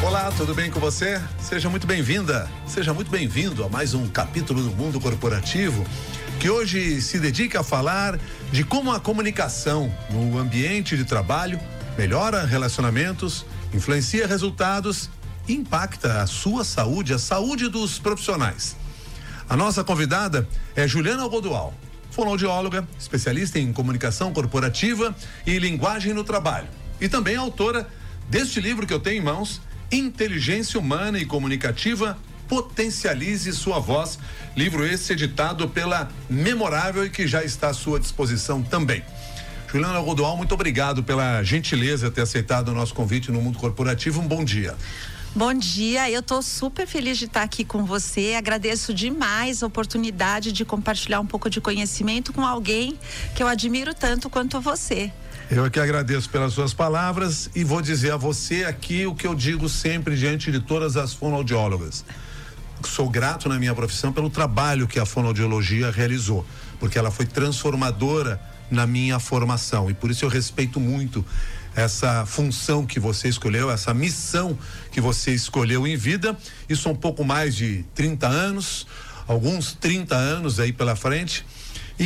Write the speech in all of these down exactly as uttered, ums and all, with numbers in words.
Olá, tudo bem com você? Seja muito bem-vinda, seja muito bem-vindo a mais um capítulo do Mundo Corporativo, que hoje se dedica a falar de como a comunicação no ambiente de trabalho melhora relacionamentos, influencia resultados e impacta a sua saúde, a saúde dos profissionais. A nossa convidada é Juliana Godual, fonoaudióloga, especialista em comunicação corporativa e linguagem no trabalho, e também autora deste livro que eu tenho em mãos, Inteligência Humana e Comunicativa, Potencialize Sua Voz, livro esse editado pela Memorável e que já está à sua disposição também. Juliana Godual, muito obrigado pela gentileza de ter aceitado o nosso convite no Mundo Corporativo. Um bom dia. Bom dia, eu estou super feliz de estar aqui com você, agradeço demais a oportunidade de compartilhar um pouco de conhecimento com alguém que eu admiro tanto quanto você. Eu aqui agradeço pelas suas palavras e vou dizer a você aqui o que eu digo sempre diante de todas as fonoaudiólogas. Sou grato na minha profissão pelo trabalho que a fonoaudiologia realizou, porque ela foi transformadora na minha formação e por isso eu respeito muito essa função que você escolheu, essa missão que você escolheu em vida. Isso é um pouco mais de trinta anos, alguns trinta anos aí pela frente, e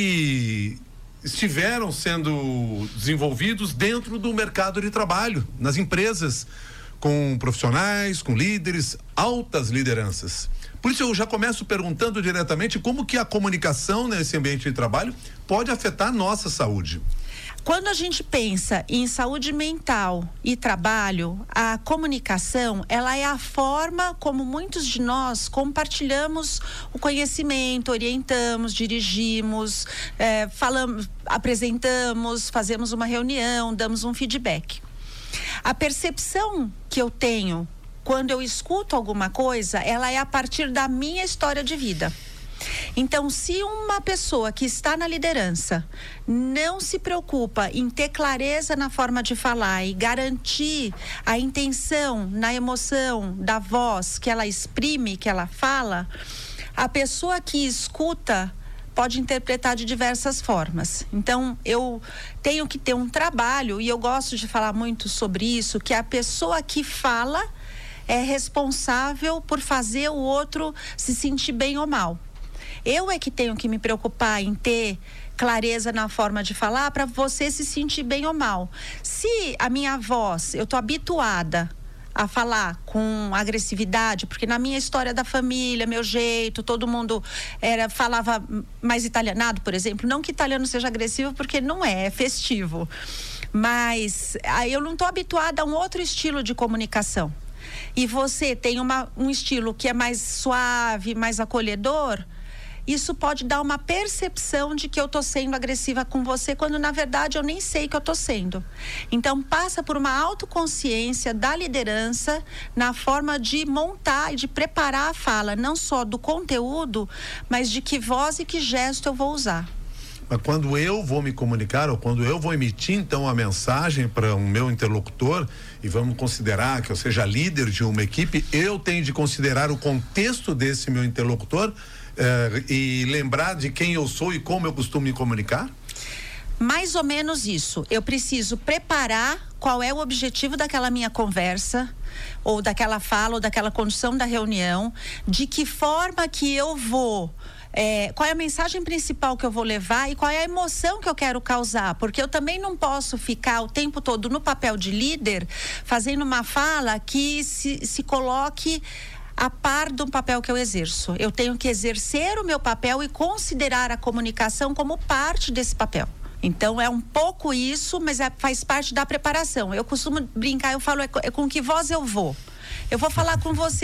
que estiveram sendo desenvolvidos dentro do mercado de trabalho, nas empresas, com profissionais, com líderes, altas lideranças. Por isso eu já começo perguntando diretamente como que a comunicação nesse ambiente de trabalho pode afetar a nossa saúde. Quando a gente pensa em saúde mental e trabalho, a comunicação, ela é a forma como muitos de nós compartilhamos o conhecimento, orientamos, dirigimos, é, falamos, apresentamos, fazemos uma reunião, damos um feedback. A percepção que eu tenho quando eu escuto alguma coisa, ela é a partir da minha história de vida. Então, se uma pessoa que está na liderança não se preocupa em ter clareza na forma de falar e garantir a intenção na emoção da voz que ela exprime, que ela fala, a pessoa que escuta pode interpretar de diversas formas. Então, eu tenho que ter um trabalho, e eu gosto de falar muito sobre isso, que a pessoa que fala é responsável por fazer o outro se sentir bem ou mal. Eu é que tenho que me preocupar em ter clareza na forma de falar para você se sentir bem ou mal. Se a minha voz, eu tô habituada a falar com agressividade, porque na minha história da família, meu jeito, todo mundo era, falava mais italianado, por exemplo. Não que italiano seja agressivo, porque não é, é festivo. Mas aí eu não tô habituada a um outro estilo de comunicação. E você tem uma, um estilo que é mais suave, mais acolhedor, isso pode dar uma percepção de que eu tô sendo agressiva com você, quando na verdade eu nem sei que eu tô sendo. Então passa por uma autoconsciência da liderança na forma de montar e de preparar a fala, não só do conteúdo, mas de que voz e que gesto eu vou usar. Mas quando eu vou me comunicar, ou quando eu vou emitir então a mensagem para o meu interlocutor, e vamos considerar que eu seja líder de uma equipe, eu tenho de considerar o contexto desse meu interlocutor eh, e lembrar de quem eu sou e como eu costumo me comunicar? Mais ou menos isso. Eu preciso preparar qual é o objetivo daquela minha conversa, ou daquela fala, ou daquela condução da reunião, de que forma que eu vou... É, qual é a mensagem principal que eu vou levar e qual é a emoção que eu quero causar, porque eu também não posso ficar o tempo todo no papel de líder fazendo uma fala que se, se coloque a par do papel que eu exerço. Eu tenho que exercer o meu papel e considerar a comunicação como parte desse papel. Então é um pouco isso, mas é, faz parte da preparação. Eu costumo brincar, eu falo, é, é com que voz eu vou? Eu vou falar com você